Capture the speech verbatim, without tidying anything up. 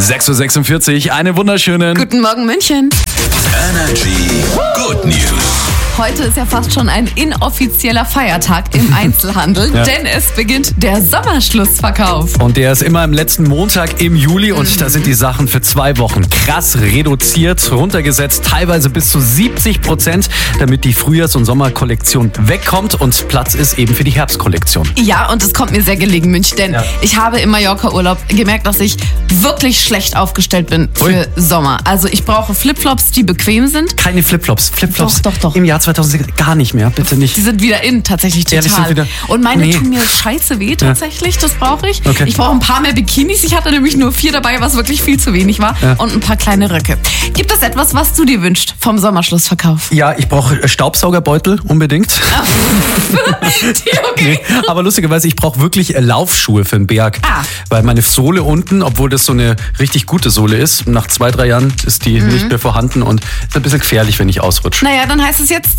sechs Uhr sechsundvierzig, einen wunderschönen Guten Morgen, München. Energy Good News. Heute ist ja fast schon ein inoffizieller Feiertag im Einzelhandel, Ja. denn es beginnt der Sommerschlussverkauf. Und der ist immer am letzten Montag im Juli und da sind die Sachen für zwei Wochen krass reduziert, runtergesetzt, teilweise bis zu siebzig Prozent, damit die Frühjahrs- und Sommerkollektion wegkommt und Platz ist eben für die Herbstkollektion. Ja, und es kommt mir sehr gelegen, Münch, denn Ja. ich habe im Mallorca-Urlaub gemerkt, dass ich wirklich schlecht aufgestellt bin für Ui. Sommer. Also ich brauche Flipflops, die bequem sind. Keine Flipflops. Flipflops Doch, doch, doch. im Jahr zweitausendsechs gar nicht mehr, bitte nicht. Die sind wieder in, tatsächlich total. Ehrlich, sind wieder- Und meine Nee. tun mir scheiße weh, tatsächlich. Das brauche ich. Okay. Ich brauche ein paar mehr Bikinis. Ich hatte nämlich nur vier dabei, was wirklich viel zu wenig war. Ja. Und ein paar kleine Röcke. Gibt es etwas, was du dir wünschst vom Sommerschlussverkauf? Ja, ich brauche Staubsaugerbeutel unbedingt. Die, okay. Aber lustigerweise, ich brauche wirklich Laufschuhe für den Berg. Ah. Weil meine Sohle unten, obwohl das so eine richtig gute Sohle ist, nach zwei, drei Jahren ist die Mhm. nicht mehr vorhanden und ist ein bisschen gefährlich, wenn ich ausrutsche. Naja, dann heißt es jetzt